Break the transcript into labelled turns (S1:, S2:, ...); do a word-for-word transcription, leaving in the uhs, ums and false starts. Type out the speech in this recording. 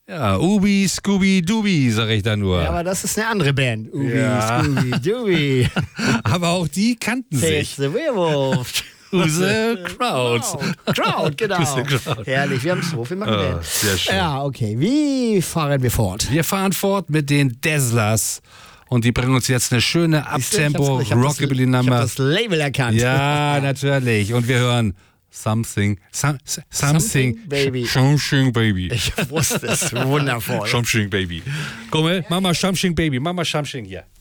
S1: Ja, Ubi, Scooby, Dubi, sag ich da nur.
S2: Ja, aber das ist eine andere Band. Ubi,
S1: Ja.
S2: Scooby, Dubi.
S1: Aber auch die kannten sich.
S2: Face the Werewolf.
S1: Who's the crowd?
S2: Crowd, genau.
S1: Who's the crowd?
S2: Herrlich, wir haben es so. Wir machen
S1: Oh,
S2: den.
S1: sehr schön.
S2: Ja, okay. Wie fahren wir fort?
S1: Wir fahren fort mit den Dazzlers und die bringen uns jetzt eine schöne Uptempo
S2: Ich hab das-
S1: Rockabilly
S2: Ich habe
S1: Nummer.
S2: das Label erkannt.
S1: Ja, natürlich. Und wir hören Something, some, something,
S2: Something, Baby.
S1: Something Baby.
S2: Ich wusste es. Wundervoll.
S1: Something Baby. Komm, mal, Mama Something Baby, Mama Something hier.